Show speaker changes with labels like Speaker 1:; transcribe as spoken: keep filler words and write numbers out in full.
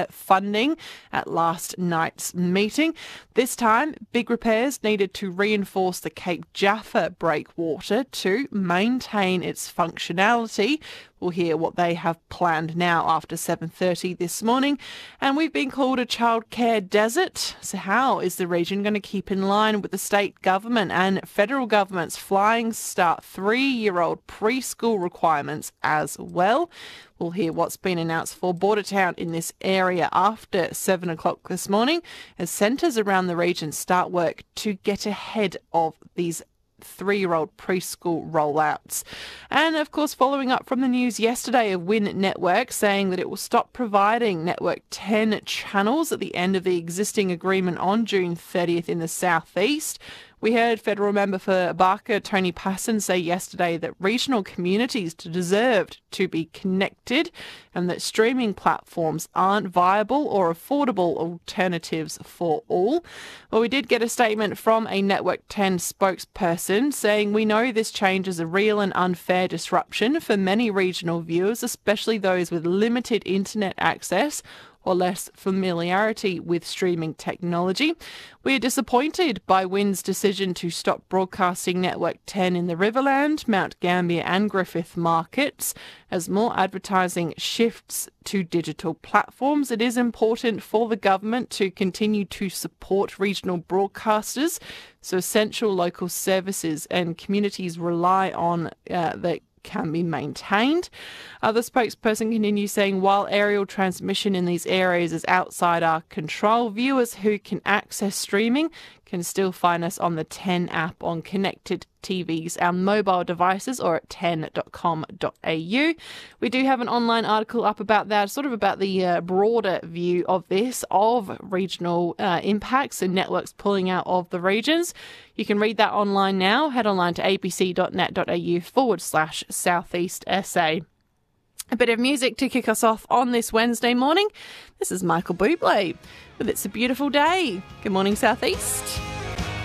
Speaker 1: their funding at last night's meeting. This time, big repairs needed to reinforce the Cape Jaffa breakwater to maintain its functionality. We'll hear what they have planned now after seven thirty this morning. And we've been called a childcare desert. So how is the region going to keep in line with the state government and federal government's Flying Start three-year-old preschool requirements as well? We'll hear what's been announced for Bordertown in this area after seven o'clock this morning as centres around the region start work to get ahead of these three-year-old preschool rollouts. And of course, following up from the news yesterday of Win Network saying that it will stop providing Network ten channels at the end of the existing agreement on June thirtieth in the southeast. We heard federal member for Barker, Tony Passon, say yesterday that regional communities deserved to be connected and that streaming platforms aren't viable or affordable alternatives for all. Well, we did get a statement from a Network ten spokesperson saying, "We know this change is a real and unfair disruption for many regional viewers, especially those with limited internet access or less familiarity with streaming technology. We are disappointed by Win's decision to stop broadcasting Network ten in the Riverland, Mount Gambier and Griffith markets. As more advertising shifts to digital platforms, it is important for the government to continue to support regional broadcasters so essential local services and communities rely on uh, the can be maintained." Uh, the spokesperson continues saying, "While aerial transmission in these areas is outside our control, viewers who can access streaming can still find us on the ten app on connected T Vs and mobile devices or at ten dot com dot a u. We do have an online article up about that, sort of about the uh, broader view of this, of regional uh, impacts and networks pulling out of the regions. You can read that online now. Head online to abc.net.au forward slash Southeast SA. A bit of music to kick us off on this Wednesday morning. This is Michael Bublé with It's a Beautiful Day. Good morning, Southeast.